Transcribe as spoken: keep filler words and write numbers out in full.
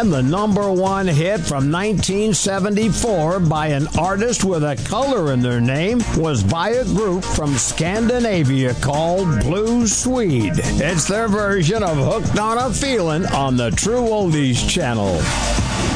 And the number one hit from nineteen seventy-four by an artist with a color in their name was by a group from Scandinavia called Blue Swede. It's their version of Hooked on a Feeling on the True Oldies channel.